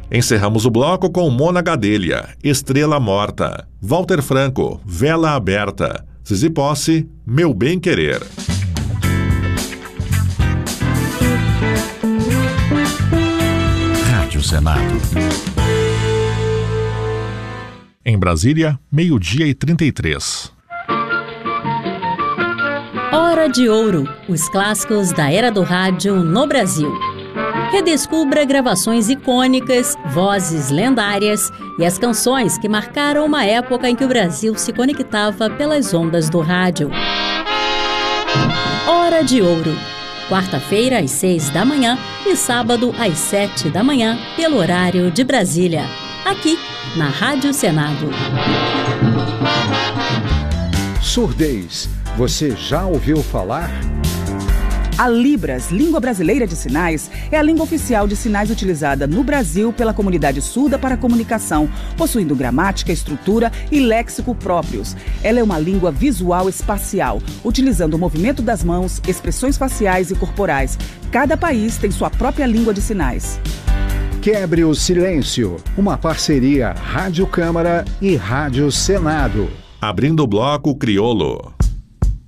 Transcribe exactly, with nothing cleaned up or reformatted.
Encerramos o bloco com Mona Gadelha, Estrela Morta, Walter Franco, Vela Aberta, Zizi Posse, Meu Bem Querer. Rádio Senado. Em Brasília, meio-dia e trinta e três. Hora de Ouro, os clássicos da era do rádio no Brasil. Redescubra gravações icônicas, vozes lendárias e as canções que marcaram uma época em que o Brasil se conectava pelas ondas do rádio. Hora de Ouro, quarta-feira às seis da manhã e sábado às sete da manhã, pelo horário de Brasília, aqui na Rádio Senado. Surdez, você já ouviu falar? A Libras, Língua Brasileira de Sinais, é a língua oficial de sinais utilizada no Brasil pela comunidade surda para a comunicação, possuindo gramática, estrutura e léxico próprios. Ela é uma língua visual espacial, utilizando o movimento das mãos, expressões faciais e corporais. Cada país tem sua própria língua de sinais. Quebre o Silêncio, uma parceria Rádio Câmara e Rádio Senado. Abrindo o bloco Criolo.